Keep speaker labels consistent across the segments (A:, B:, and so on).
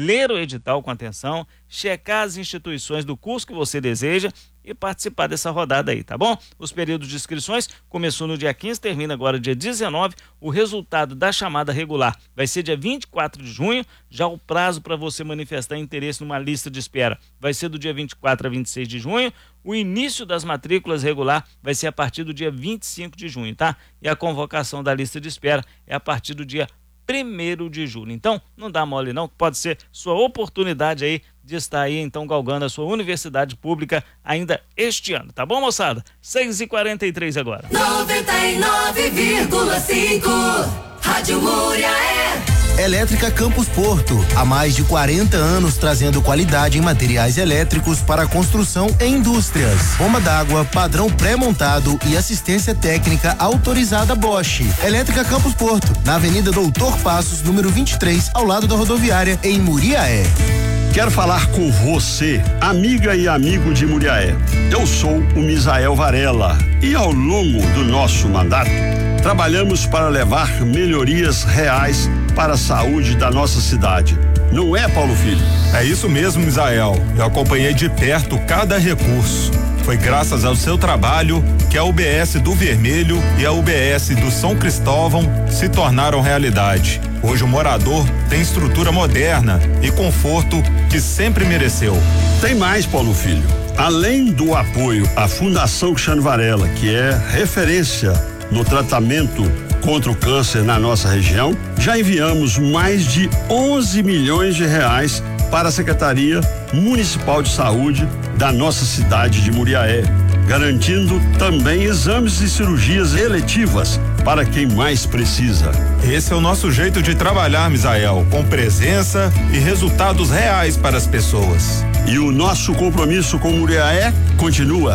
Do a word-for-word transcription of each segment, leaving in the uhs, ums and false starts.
A: ler o edital com atenção, checar as instituições do curso que você deseja e participar dessa rodada aí, tá bom? Os períodos de inscrições começou no dia quinze, termina agora dia dezenove. O resultado da chamada regular vai ser dia vinte e quatro de junho. Já o prazo para você manifestar interesse numa lista de espera vai ser do dia vinte e quatro a vinte e seis de junho. O início das matrículas regular vai ser a partir do dia vinte e cinco de junho, tá? E a convocação da lista de espera é a partir do dia primeiro de julho. Então, não dá mole não, que pode ser sua oportunidade aí de estar aí, então, galgando a sua universidade pública ainda este ano, tá bom, moçada? seis e quarenta e três agora.
B: noventa e nove vírgula cinco Rádio Muriaé.
C: Elétrica Campos Porto, há mais de quarenta anos trazendo qualidade em materiais elétricos para construção e indústrias. Bomba d'água, padrão pré-montado e assistência técnica autorizada Bosch. Elétrica Campos Porto, na Avenida Doutor Passos, número vinte e três, ao lado da rodoviária, em Muriaé.
D: Quero falar com você, amiga e amigo de Muriaé. Eu sou o Misael Varela e ao longo do nosso mandato trabalhamos para levar melhorias reais para a saúde da nossa cidade. Não é, Paulo Filho?
E: É isso mesmo, Misael. Eu acompanhei de perto cada recurso. Foi graças ao seu trabalho que a U B S do Vermelho e a U B S do São Cristóvão se tornaram realidade. Hoje o morador tem estrutura moderna e conforto que sempre mereceu.
D: Tem mais, Paulo Filho. Além do apoio à Fundação Cristiano Varela, que é referência no tratamento contra o câncer na nossa região, já enviamos mais de onze milhões de reais para a Secretaria Municipal de Saúde da nossa cidade de Muriaé, garantindo também exames e cirurgias eletivas para quem mais precisa.
E: Esse é o nosso jeito de trabalhar, Misael, com presença e resultados reais para as pessoas.
D: E o nosso compromisso com Muriaé continua.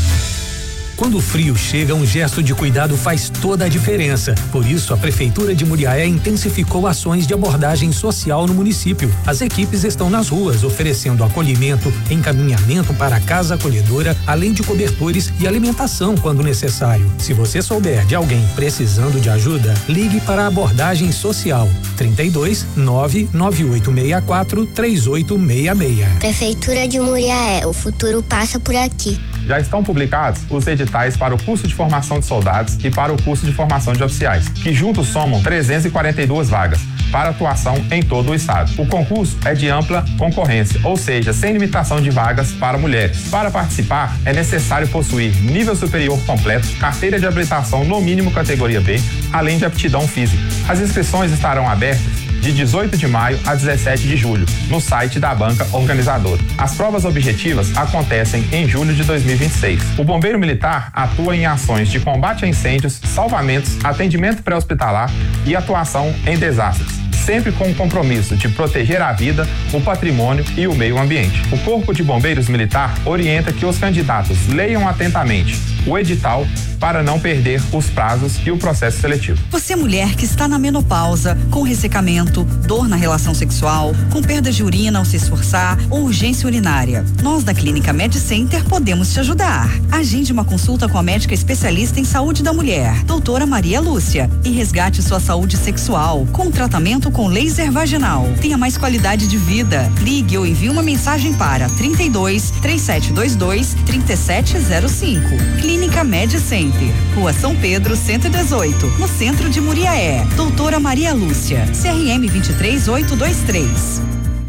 F: Quando o frio chega, um gesto de cuidado faz toda a diferença. Por isso, a Prefeitura de Muriaé intensificou ações de abordagem social no município. As equipes estão nas ruas, oferecendo acolhimento, encaminhamento para a casa acolhedora, além de cobertores e alimentação quando necessário. Se você souber de alguém precisando de ajuda, ligue para a abordagem social. trinta e dois, nove nove oito seis quatro, três oito seis seis.
G: Prefeitura de Muriaé, o futuro passa por aqui.
H: Já estão publicados os editais para o curso de formação de soldados e para o curso de formação de oficiais, que juntos somam trezentas e quarenta e duas vagas para atuação em todo o estado. O concurso é de ampla concorrência, ou seja, sem limitação de vagas para mulheres. Para participar, é necessário possuir nível superior completo, carteira de habilitação no mínimo categoria B, além de aptidão física. As inscrições estarão abertas de dezoito de maio a dezessete de julho, no site da banca organizadora. As provas objetivas acontecem em julho de dois mil e vinte e seis. O Bombeiro Militar atua em ações de combate a incêndios, salvamentos, atendimento pré-hospitalar e atuação em desastres, sempre com o compromisso de proteger a vida, o patrimônio e o meio ambiente. O Corpo de Bombeiros Militar orienta que os candidatos leiam atentamente o edital para não perder os prazos e o processo seletivo.
I: Você, mulher que está na menopausa, com ressecamento, dor na relação sexual, com perda de urina ao se esforçar ou urgência urinária, nós da Clínica Med Center podemos te ajudar. Agende uma consulta com a médica especialista em saúde da mulher, doutora Maria Lúcia, e resgate sua saúde sexual com tratamento com laser vaginal. Tenha mais qualidade de vida. Ligue ou envie uma mensagem para trinta e dois, três sete dois dois, trinta e sete zero cinco. Clínica Med Center, Rua São Pedro, cento e dezoito, no centro de Muriaé. Doutora Maria Lúcia, C R M vinte e três mil oitocentos e vinte e três.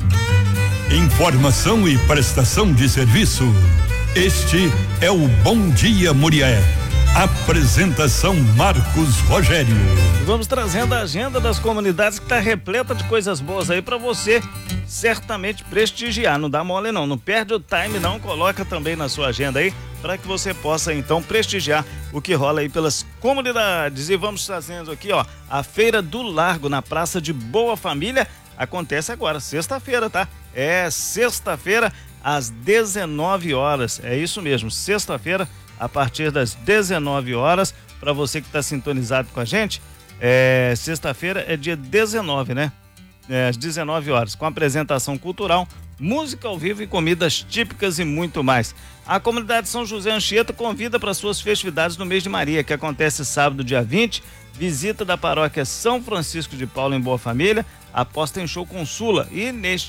J: Informação e prestação de serviço. Este é o Bom Dia Muriaé. Apresentação Marcos Rogério.
A: Vamos trazendo a agenda das comunidades que está repleta de coisas boas aí para você certamente prestigiar. Não dá mole não, não perde o time não, coloca também na sua agenda aí para que você possa então prestigiar o que rola aí pelas comunidades. E vamos trazendo aqui, ó, a Feira do Largo na Praça de Boa Família acontece agora, sexta-feira, tá? É sexta-feira às dezenove horas. É isso mesmo, sexta-feira a partir das dezenove horas, para você que está sintonizado com a gente, é, sexta-feira é dia dezenove, né? É, às dezenove horas, com apresentação cultural, música ao vivo e comidas típicas e muito mais. A comunidade São José Anchieta convida para suas festividades no mês de Maria, que acontece sábado, dia vinte, visita da paróquia São Francisco de Paula em Boa Família, aposta em show com Sula, e neste